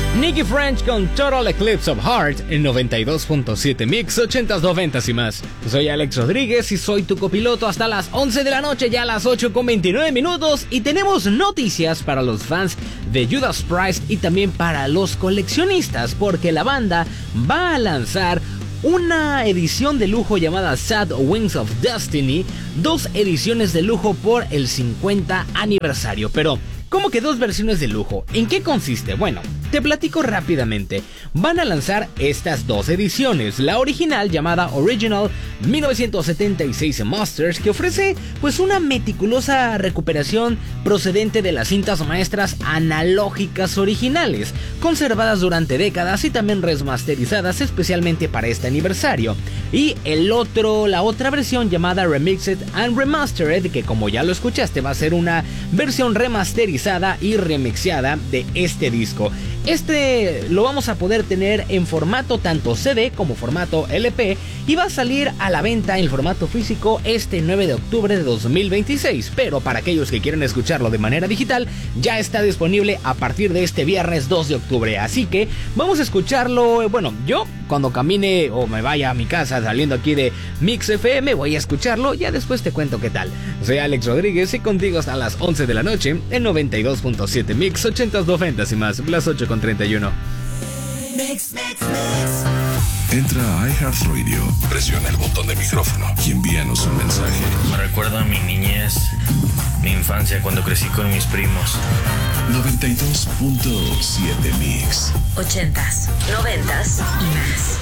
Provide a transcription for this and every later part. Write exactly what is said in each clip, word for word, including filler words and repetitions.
Nicky French con Total Eclipse of Heart en noventa y dos punto siete Mix, ochentas, noventas y más. Soy Alex Rodríguez y soy tu copiloto hasta las once de la noche, ya a las ocho con veintinueve minutos. Y tenemos noticias para los fans de Judas Priest y también para los coleccionistas, porque la banda va a lanzar una edición de lujo llamada Sad Wings of Destiny, dos ediciones de lujo por el cincuenta aniversario. Pero, ¿cómo que dos versiones de lujo? ¿En qué consiste? Bueno, te platico rápidamente. Van a lanzar estas dos ediciones. La original, llamada Original mil novecientos setenta y seis Masters, que ofrece pues una meticulosa recuperación procedente de las cintas maestras analógicas originales, conservadas durante décadas y también remasterizadas especialmente para este aniversario. Y el otro, la otra versión llamada Remixed and Remastered, que como ya lo escuchaste va a ser una versión remasterizada y remixeada de este disco. Este lo vamos a poder tener en formato tanto C D como formato L P y va a salir a la venta en formato físico este nueve de octubre de dos mil veintiséis, pero para aquellos que quieren escucharlo de manera digital ya está disponible a partir de este viernes dos de octubre, así que vamos a escucharlo. Bueno, yo cuando camine o me vaya a mi casa saliendo aquí de Mix F M voy a escucharlo, ya después te cuento qué tal. Soy Alex Rodríguez y contigo hasta las once de la noche en noventa y dos punto siete Mix, ochentas, noventas y más, las ocho con treinta y uno. Mix, mix, mix. Entra a iHeartRadio, presiona el botón de micrófono y envíanos un mensaje. Me recuerda a mi niñez, mi infancia cuando crecí con mis primos. noventa y dos punto siete Mix. Ochentas, noventas y más.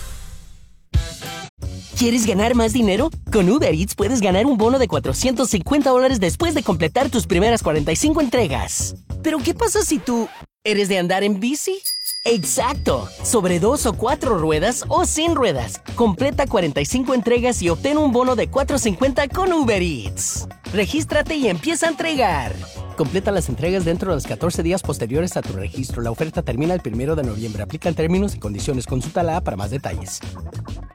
¿Quieres ganar más dinero? Con Uber Eats puedes ganar un bono de cuatrocientos cincuenta dólares después de completar tus primeras cuarenta y cinco entregas. ¿Pero qué pasa si tú eres de andar en bici? ¡Exacto! Sobre dos o cuatro ruedas o sin ruedas. Completa cuarenta y cinco entregas y obtén un bono de cuatrocientos cincuenta con Uber Eats. Regístrate y empieza a entregar. Completa las entregas dentro de los catorce días posteriores a tu registro. La oferta termina el primero de noviembre. Aplican términos y condiciones. Consulta la app para más detalles.